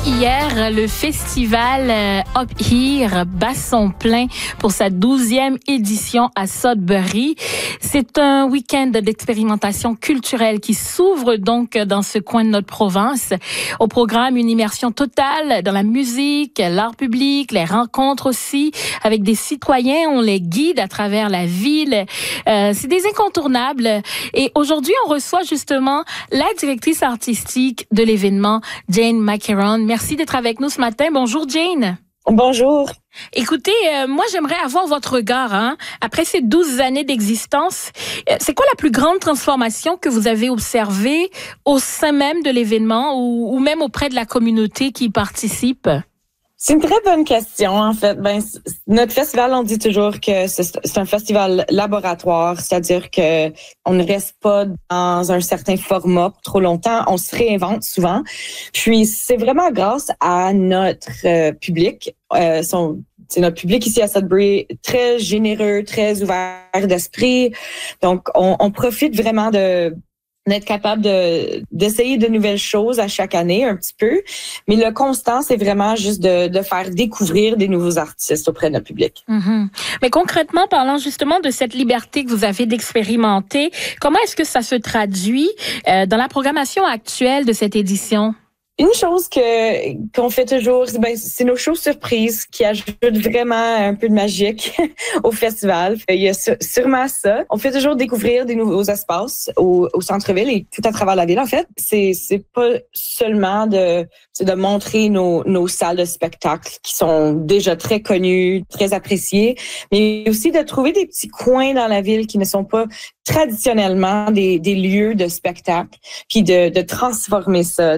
hier le festival Up Here bat son plein pour sa 12e édition à Sudbury. C'est un week-end d'expérimentation culturelle qui s'ouvre donc dans ce coin de notre province. Au programme, une immersion totale dans la musique, l'art public, les rencontres aussi avec des citoyens. On les guide à travers la ville. C'est des incontournables. Et aujourd'hui, on reçoit justement la directrice artistique de l'événement, Jane McCarron. Merci d'être avec nous ce matin. Bonjour, Jane. Bonjour. Écoutez, moi, j'aimerais avoir votre regard. Après ces 12 années d'existence, c'est quoi la plus grande transformation que vous avez observée au sein même de l'événement ou même auprès de la communauté qui y participe? C'est une très bonne question, en fait. Notre festival, on dit toujours que c'est un festival laboratoire, c'est-à-dire que on ne reste pas dans un certain format pour trop longtemps. On se réinvente souvent. Puis, c'est vraiment grâce à notre public. C'est notre public ici à Sudbury, très généreux, très ouvert d'esprit. Donc, on profite vraiment d'être capable d'essayer de nouvelles choses à chaque année un petit peu. Mais le constant, c'est vraiment juste de faire découvrir des nouveaux artistes auprès de notre public. Mm-hmm. Mais concrètement, parlant justement de cette liberté que vous avez d'expérimenter, comment est-ce que ça se traduit dans la programmation actuelle de cette édition? Une chose qu'on fait toujours, c'est nos shows surprises qui ajoutent vraiment un peu de magique au festival. Il y a sûrement ça. On fait toujours découvrir des nouveaux espaces au centre-ville et tout à travers la ville. En fait, c'est pas seulement de montrer nos salles de spectacle qui sont déjà très connues, très appréciées, mais aussi de trouver des petits coins dans la ville qui ne sont pas traditionnellement des lieux de spectacle, puis de transformer ça.